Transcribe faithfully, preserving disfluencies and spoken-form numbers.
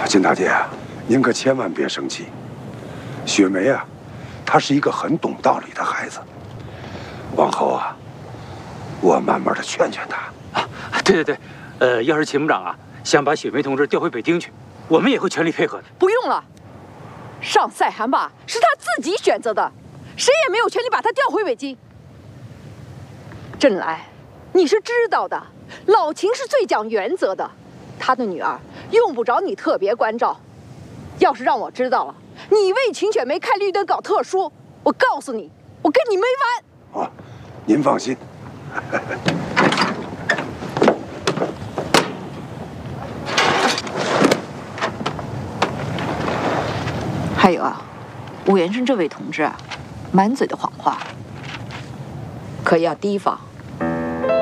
金大姐，您可千万别生气。雪梅啊，她是一个很懂道理的孩子。往后啊，我慢慢的劝劝她。 啊，对对对，呃，要是秦部长啊想把雪梅同志调回北京去，我们也会全力配合的。 不用了，上赛寒坝是他自己选择的，谁也没有权利把他调回北京。郑来，你是知道的，老秦是最讲原则的，他的女儿用不着你特别关照。要是让我知道了，你为秦雪梅开绿灯搞特殊，我告诉你，我跟你没完。 啊，您放心。 还有啊，武元生这位同志啊，满嘴的谎话，可要提防。